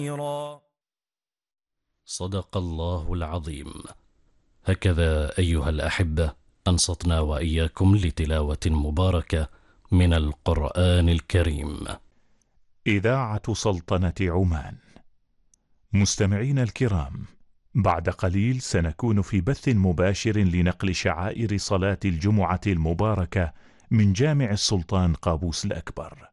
صدق الله العظيم. هكذا أيها الأحبة أنصتنا وإياكم لتلاوة مباركة من القرآن الكريم. إذاعة سلطنة عمان. مستمعين الكرام، بعد قليل سنكون في بث مباشر لنقل شعائر صلاة الجمعة المباركة من جامع السلطان قابوس الأكبر.